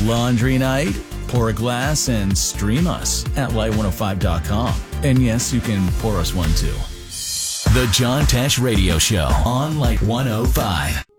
Laundry night? Pour a glass and stream us at light105.com. And yes, you can pour us one too. The John Tesh Radio Show on Light 105.